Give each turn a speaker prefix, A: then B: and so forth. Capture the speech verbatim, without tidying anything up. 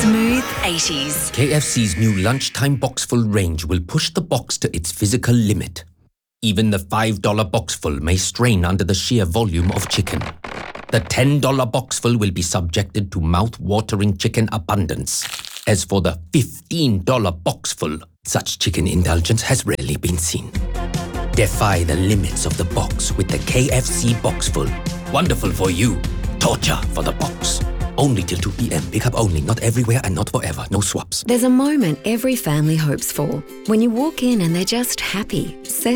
A: Smooth eighties.
B: K F C's new lunchtime boxful range will push the box to its physical limit. Even the five dollar boxful may strain under the sheer volume of chicken. The ten dollar boxful will be subjected to mouth-watering chicken abundance. As for the fifteen dollar boxful, such chicken indulgence has rarely been seen. Defy the limits of the box with the K F C Boxful. Wonderful for you, torture for the box. Only till two p.m. Pick up only, not everywhere and not forever. No swaps.
A: There's a moment every family hopes for. When you walk in and they're just happy,